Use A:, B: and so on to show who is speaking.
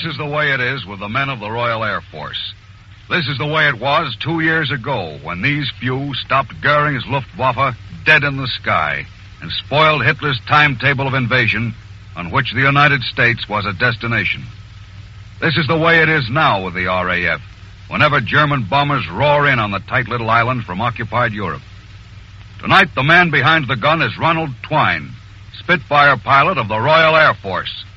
A: This is the way it is with the men of the Royal Air Force. This is the way it was 2 years ago when these few stopped Goering's Luftwaffe dead in the sky and spoiled Hitler's timetable of invasion on which the United States was a destination. This is the way it is now with the RAF whenever German bombers roar in on the tight little island from occupied Europe. Tonight, the man behind the gun is Ronald Twine, Spitfire pilot of the Royal Air Force.